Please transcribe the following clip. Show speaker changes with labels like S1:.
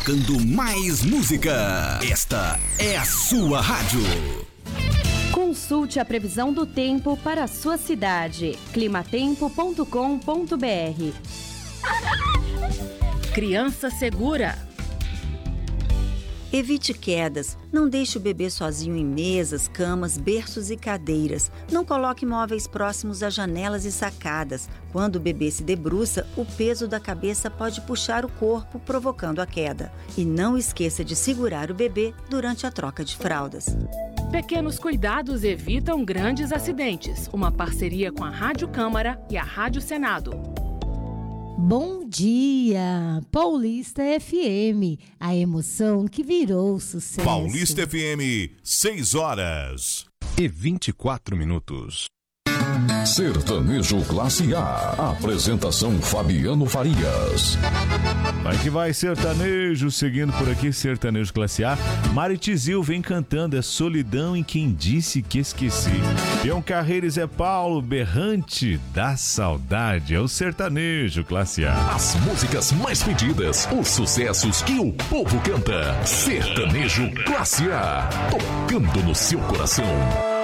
S1: tocando mais música. Esta é a sua rádio.
S2: Consulte a previsão do tempo para a sua cidade. climatempo.com.br.
S3: Criança segura.
S4: Evite quedas. Não deixe o bebê sozinho em mesas, camas, berços e cadeiras. Não coloque móveis próximos a janelas e sacadas. Quando o bebê se debruça, o peso da cabeça pode puxar o corpo, provocando a queda. E não esqueça de segurar o bebê durante a troca de fraldas.
S3: Pequenos cuidados evitam grandes acidentes. Uma parceria com a Rádio Câmara e a Rádio Senado.
S5: Bom dia, Paulista FM, a emoção que virou sucesso.
S6: Paulista FM, 6h24.
S7: Sertanejo Classe A. Apresentação Fabiano Farias.
S8: Vai que vai, sertanejo. Seguindo por aqui, Sertanejo Classe A. Mari Tizil vem cantando É Solidão em Quem Disse Que Esqueci. Leão Carreira e Zé Paulo, Berrante da Saudade. É o Sertanejo Classe A.
S7: As músicas mais pedidas, os sucessos que o povo canta. Sertanejo Classe A. Tocando no seu coração.